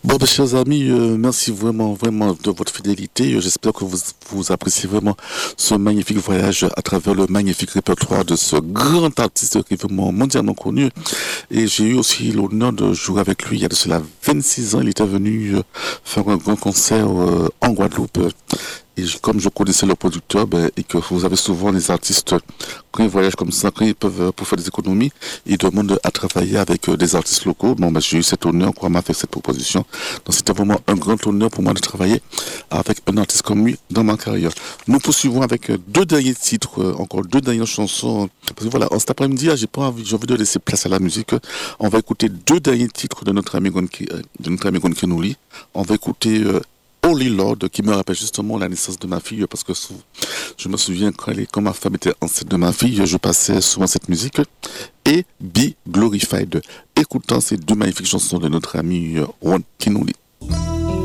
Bon, ben, chers amis, merci vraiment, vraiment de votre fidélité. J'espère que vous appréciez vraiment ce magnifique voyage à travers le magnifique répertoire de ce grand artiste qui est vraiment mondialement connu. Et j'ai eu aussi l'honneur de jouer avec lui il y a de cela 26 ans. Il était venu faire un grand concert en Guadeloupe. Et comme je connaissais le producteur, ben, et que vous avez souvent les artistes, quand ils voyagent comme ça, quand ils peuvent, pour faire des économies, ils demandent à travailler avec des artistes locaux. Bon, ben, j'ai eu cet honneur, quoi, m'a fait cette proposition. Donc, c'était vraiment un grand honneur pour moi de travailler avec un artiste comme lui dans ma carrière. Nous poursuivons avec deux derniers titres, encore deux dernières chansons. Parce que voilà, cet après-midi, j'ai pas envie, j'ai envie de laisser place à la musique. On va écouter deux derniers titres de notre ami Gon Kenouli. On va écouter Holy Lord, qui me rappelle justement la naissance de ma fille, parce que je me souviens quand ma femme était enceinte de ma fille, je passais souvent cette musique, et Be Glorified, écoutant ces deux magnifiques chansons de notre ami Ron Kenouli.